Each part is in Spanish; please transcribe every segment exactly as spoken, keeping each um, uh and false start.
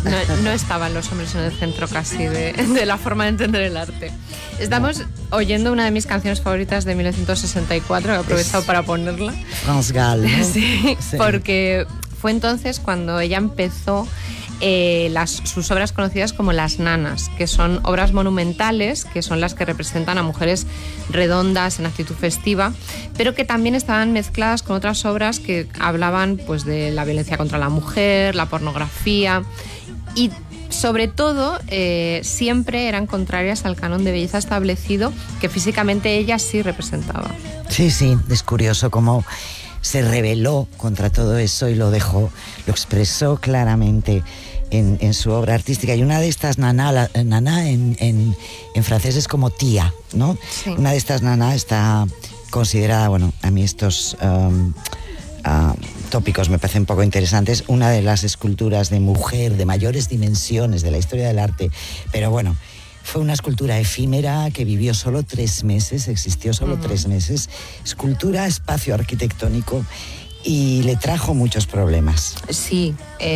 no, no estaban los hombres en el centro casi de, de la forma de entender el arte. Estamos oyendo una de mis canciones favoritas de mil novecientos sesenta y cuatro, que he aprovechado para ponerla. France Gall, ¿no? Sí, Sí. porque fue entonces cuando ella empezó eh, las, sus obras conocidas como las nanas, que son obras monumentales, que son las que representan a mujeres redondas en actitud festiva, pero que también estaban mezcladas con otras obras que hablaban pues, de la violencia contra la mujer, la pornografía y sobre todo eh, siempre eran contrarias al canon de belleza establecido que físicamente ella sí representaba. Sí, sí, es curioso cómo se rebeló contra todo eso y lo dejó, lo expresó claramente en, en su obra artística. Y una de estas naná, la, naná en, en, en francés es como tía, ¿no? Sí. Una de estas naná está considerada, bueno, a mí estos um, uh, tópicos me parecen un poco interesantes, una de las esculturas de mujer de mayores dimensiones de la historia del arte, pero bueno, fue una escultura efímera que vivió solo tres meses, existió solo uh-huh. tres meses, escultura, espacio arquitectónico, y le trajo muchos problemas. Sí,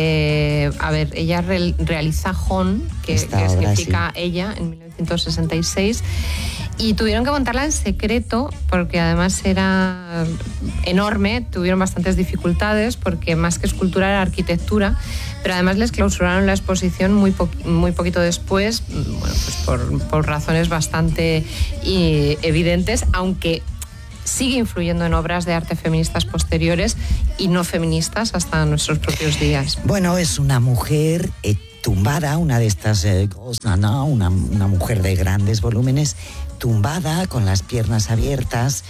eh, a ver, ella re- realiza Hon, que, que obra, significa sí. ella, en mil novecientos sesenta y seis, y tuvieron que montarla en secreto porque además era enorme, tuvieron bastantes dificultades porque más que escultura era arquitectura, pero además les clausuraron la exposición muy, po- muy poquito después, bueno, pues por, por razones bastante y, evidentes, aunque sigue influyendo en obras de arte feministas posteriores y no feministas hasta nuestros propios días. Bueno, es una mujer eh, tumbada, una de estas, eh, una, una, una mujer de grandes volúmenes, tumbada, con las piernas abiertas,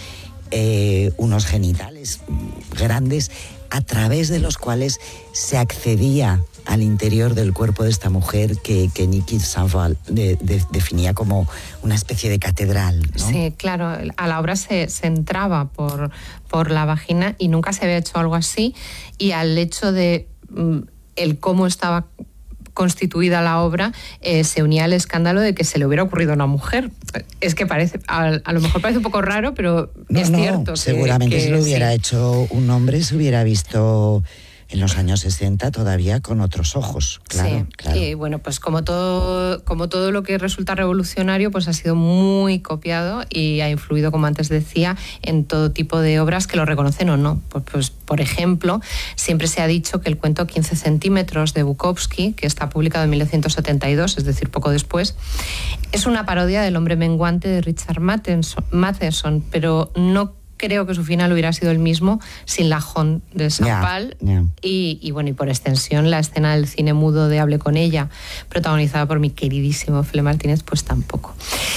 eh, unos genitales grandes, a través de los cuales se accedía al interior del cuerpo de esta mujer que, que Niki Saint-Phalle de, de, definía como una especie de catedral, ¿no? Sí, claro, a la obra se, se entraba por, por la vagina y nunca se había hecho algo así, y al hecho de mm, el cómo estaba constituida la obra, eh, se unía al escándalo de que se le hubiera ocurrido a una mujer. Es que parece, a, a lo mejor parece un poco raro, pero no, es no, cierto. Seguramente que, que, si lo hubiera sí. hecho un hombre, se hubiera visto en los años sesenta todavía con otros ojos, claro. Sí, claro. Y bueno, pues como todo, como todo lo que resulta revolucionario, pues ha sido muy copiado y ha influido, como antes decía, en todo tipo de obras que lo reconocen o no. Pues, pues por ejemplo, siempre se ha dicho que el cuento quince centímetros de Bukowski, que está publicado en mil novecientos setenta y dos, es decir, poco después, es una parodia del Hombre menguante de Richard Matheson, pero no creo que su final hubiera sido el mismo sin la Hon de Saint-Phalle yeah, yeah. y, y bueno, y por extensión la escena del cine mudo de Hable con ella, protagonizada por mi queridísimo Fele Martínez, pues tampoco.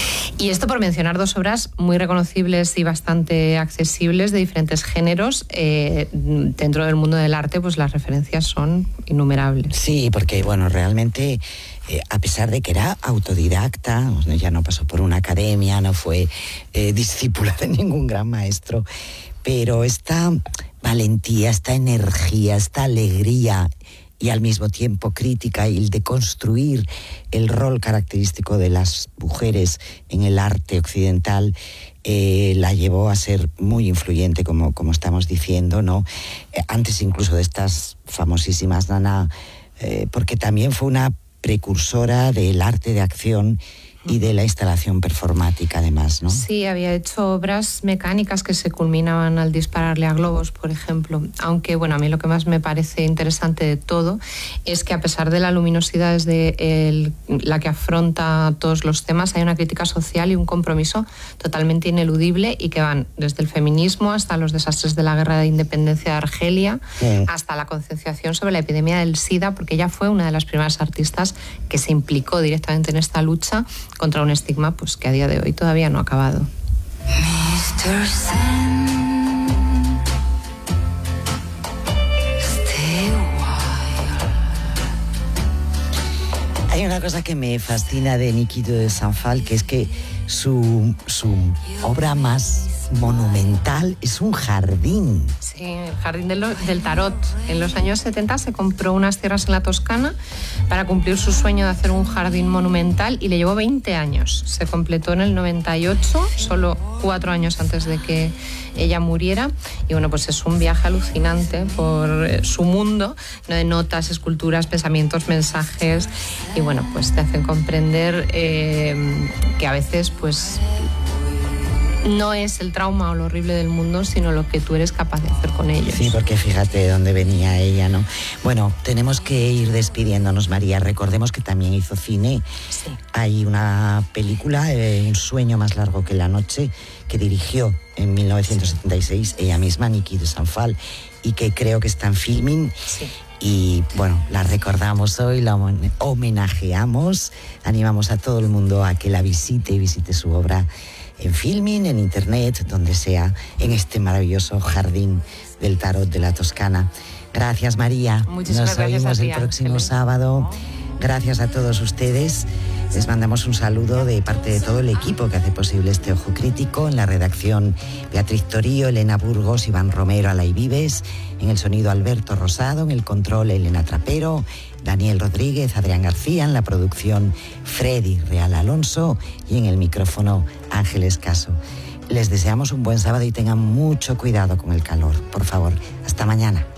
Y esto por mencionar dos obras muy reconocibles y bastante accesibles de diferentes géneros. Eh, dentro del mundo del arte, pues las referencias son innumerables. Sí, porque bueno, realmente Eh, a pesar de que era autodidacta, ya no pasó por una academia, no fue eh, discípula de ningún gran maestro, pero esta valentía, esta energía, esta alegría y al mismo tiempo crítica y el de construir el rol característico de las mujeres en el arte occidental, eh, la llevó a ser muy influyente, como, como estamos diciendo, ¿no? Eh, antes incluso de estas famosísimas Nana, eh, porque también fue una precursora del arte de acción y de la instalación performática, además, ¿no? Sí, había hecho obras mecánicas que se culminaban al dispararle a globos, por ejemplo. Aunque, bueno, a mí lo que más me parece interesante de todo es que a pesar de la luminosidad desde el, la que afronta todos los temas, hay una crítica social y un compromiso totalmente ineludible y que van desde el feminismo hasta los desastres de la guerra de independencia de Argelia, sí, hasta la concienciación sobre la epidemia del SIDA, porque ella fue una de las primeras artistas que se implicó directamente en esta lucha contra un estigma pues que a día de hoy todavía no ha acabado. mister Sen, stay wild. Hay una cosa que me fascina de Niki de Saint-Phalle, que es que su, su obra más monumental, es un jardín. Sí, el jardín del, del Tarot. En los años setenta se compró unas tierras en la Toscana para cumplir su sueño de hacer un jardín monumental y le llevó veinte años. Se completó en el noventa y ocho, solo cuatro años antes de que ella muriera. Y bueno, pues es un viaje alucinante por su mundo, ¿no? De notas, esculturas, pensamientos, mensajes. Y bueno, pues te hacen comprender eh, que a veces pues no es el trauma o lo horrible del mundo, sino lo que tú eres capaz de hacer con ellos. Sí, porque fíjate de dónde venía ella, ¿no? Bueno, tenemos que ir despidiéndonos, María. Recordemos que también hizo cine. Sí. Hay una película, eh, Un sueño más largo que la noche, que dirigió en mil novecientos setenta y seis ella misma, Niki de Sanfal, y que creo que está en Filmin. Sí. Y bueno, la recordamos hoy, la homenajeamos, animamos a todo el mundo a que la visite y visite su obra en Filmin, en internet, donde sea, en este maravilloso jardín del Tarot de la Toscana. Gracias, María. Muchísimas Nos gracias oímos a ti, el próximo Ángeles. sábado. Gracias a todos ustedes. Les mandamos un saludo de parte de todo el equipo que hace posible este Ojo Crítico. En la redacción, Beatriz Torío, Elena Burgos, Iván Romero, Alay Vives. En el sonido, Alberto Rosado. En el control, Elena Trapero, Daniel Rodríguez, Adrián García. En la producción, Freddy Real Alonso. Y en el micrófono, Ángeles Caso. Les deseamos un buen sábado y tengan mucho cuidado con el calor. Por favor, hasta mañana.